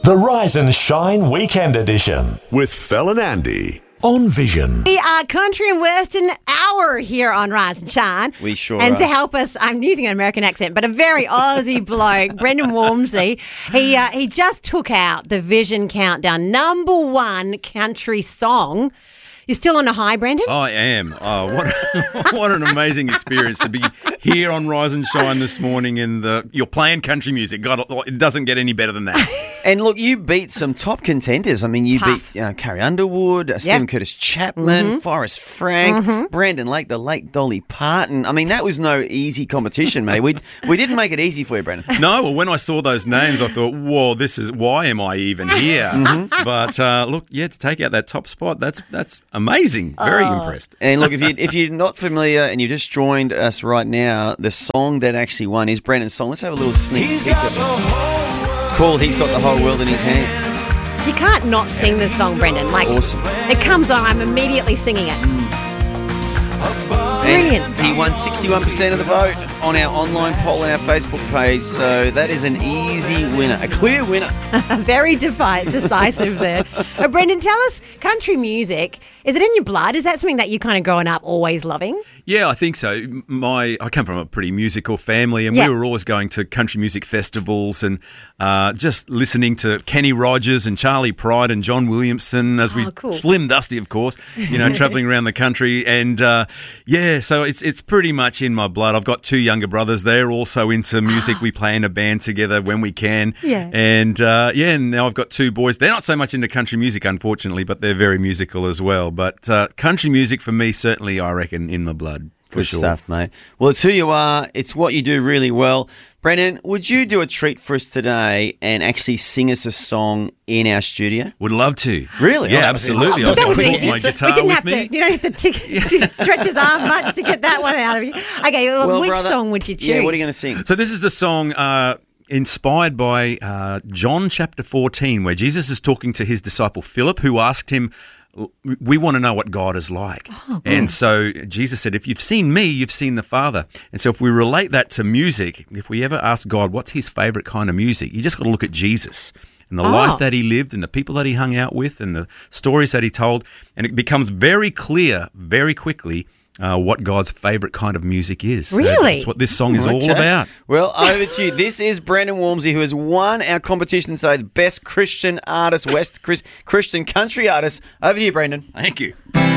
The Rise and Shine Weekend Edition with Fel and Andy on Vision. We are Country and Western Hour here on Rise and Shine. We sure And are. to help us, I'm using an American accent, but a very Aussie bloke, Brendan Walmsley. He just took out the Vision Countdown #1 country song. You're still on a high, Brendan? I am. Oh, what an amazing experience to be here on Rise and Shine this morning you're playing country music. God, it doesn't get any better than that. And look, you beat some top contenders. I mean, you Tough. beat Carrie Underwood, Stephen Curtis Chapman, Forrest Frank, Brandon Lake, the late Dolly Parton. I mean, that was no easy competition, mate. We didn't make it easy for you, Brandon. No, well, when I saw those names, I thought, whoa, why am I even here? But look, to take out that top spot, that's amazing. Very impressed. And look, if you're not familiar and you just joined us right now, the song that actually won is Brandon's song. Let's have a little sneak peek of it. It's called He's Got the Whole World in His Hands. You can't not sing this song, Brendan. Like, Awesome. It comes on, I'm immediately singing it. Brilliant. And he won 61% of the vote on our online poll on our Facebook page. So that is an easy winner, a clear winner. Very decisive there. Brendan, tell us, country music, is it in your blood? Is that something that you kind of growing up always loving? Yeah, I think so. I come from a pretty musical family, and we were always going to country music festivals and just listening to Kenny Rogers and Charlie Pride and John Williamson as cool. Slim Dusty, of course, traveling around the country. And so it's pretty much in my blood. I've got two younger brothers. They're also into music. We play in a band together when we can. Yeah. And and now I've got two boys. They're not so much into country music, unfortunately, but they're very musical as well. But country music for me, certainly, I reckon, in the blood. Good sure. stuff, mate. Well, it's who you are. It's what you do really well. Brendan, would you do a treat for us today and actually sing us a song in our studio? Would love to. Really? Yeah, Oh, absolutely. But that was I've got easy. my guitar We didn't with have me. to. You don't have to stretch his arm much to get that one out of you. Okay, well, which brother, song would you choose? Yeah, what are you going to sing? So this is a song inspired by John chapter 14, where Jesus is talking to his disciple Philip, who asked him, we want to know what God is like. And so Jesus said, if you've seen me, you've seen the Father. And so if we relate that to music, if we ever ask God what's his favourite kind of music, you just got to look at Jesus and the life that he lived and the people that he hung out with and the stories that he told. And it becomes very clear very quickly what God's favourite kind of music is. So Really? that's what this song is all about. Well, over to you. This is Brandon Walmsley, who has won our competition today, the best Christian artist, Christian country artist. Over to you, Brandon. Thank you.